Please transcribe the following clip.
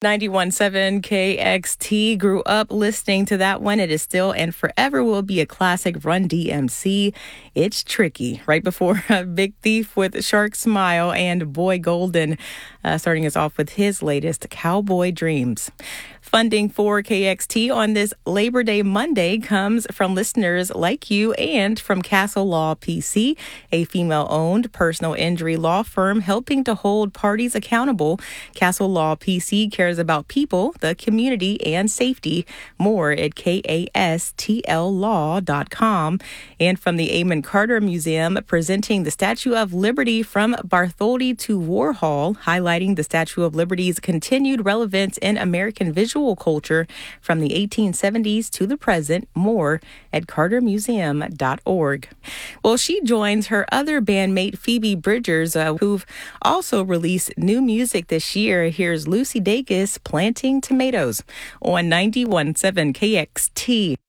91.7 KXT. Grew up listening to that one. It is still and forever will be a classic. Run DMC. It's tricky. Right before Big Thief with Shark Smile and Boy Golden, starting us off with his latest, Cowboy Dreams. Funding for KXT on this Labor Day Monday comes from listeners like you and from Castle Law PC, a female-owned personal injury law firm helping to hold parties accountable. Castle Law PC cares about people, the community, and safety. More at KASTLlaw.com. And from the Amon Carter Museum, presenting the Statue of Liberty from Bartholdi to Warhol, highlighting the Statue of Liberty's continued relevance in American visual culture from the 1870s to the present. More at cartermuseum.org. Well, she joins her other bandmate Phoebe Bridgers, who've also released new music this year. Here's Lucy Dacus, Planting Tomatoes on 91.7 KXT.